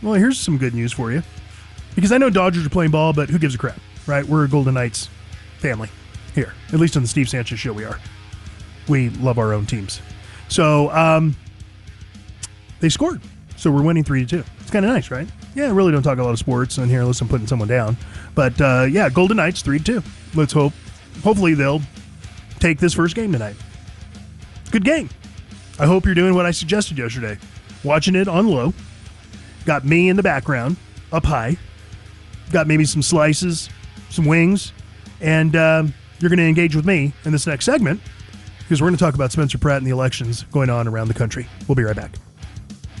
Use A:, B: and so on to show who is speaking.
A: Well, here's some good news for you. Because I know Dodgers are playing ball, but who gives a crap, right? We're a Golden Knights family here. At least on the Steve Sanchez show we are. We love our own teams. So they scored. So we're winning 3-2. It's kind of nice, right? Yeah, I really don't talk a lot of sports on here unless I'm putting someone down. But yeah, Golden Knights 3-2. Let's hope. Hopefully they'll take this first game tonight. Good game. I hope you're doing what I suggested yesterday. Watching it on low. Got me in the background, up high. Got maybe some slices, some wings. And you're going to engage with me in this next segment because we're going to talk about Spencer Pratt and the elections going on around the country. We'll be right back.